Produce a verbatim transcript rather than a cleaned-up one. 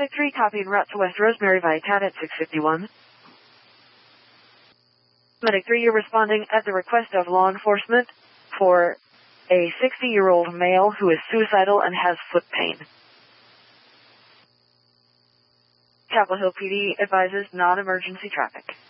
Medic three copying route to West Rosemary via T A D at six fifty-one. Medic three, you're responding at the request of law enforcement for a sixty-year-old male who is suicidal and has foot pain. Chapel Hill P D advises non-emergency traffic.